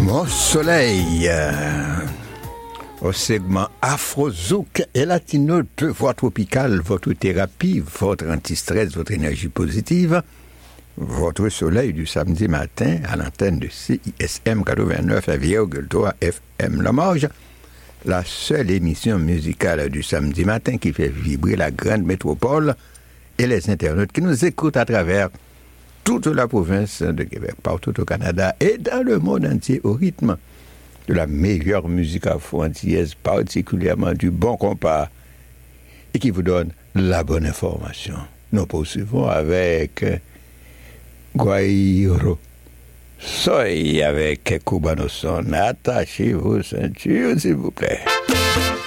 Mon soleil, au segment Afro-Zouk et Latino de Voix Tropicale, votre thérapie, votre anti-stress, votre énergie positive, votre soleil du samedi matin à l'antenne de CISM 89,3 FM La Marge, la seule émission musicale du samedi matin qui fait vibrer la grande métropole et les internautes qui nous écoutent à travers toute la province de Québec, partout au Canada et dans le monde entier au rythme de la meilleure musique afro-antillaise, particulièrement du bon compas, et qui vous donne la bonne information. Nous poursuivons avec Guairo Soy avec Cubano Son. Attachez vos ceintures, s'il vous plaît.